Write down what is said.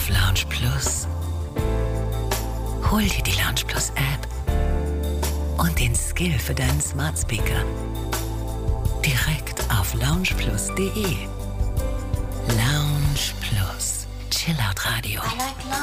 auf Lounge Plus. Hol dir die Lounge Plus App und den Skill für deinen Smart Speaker direkt auf loungeplus.de. Lounge Plus. Chillout Radio.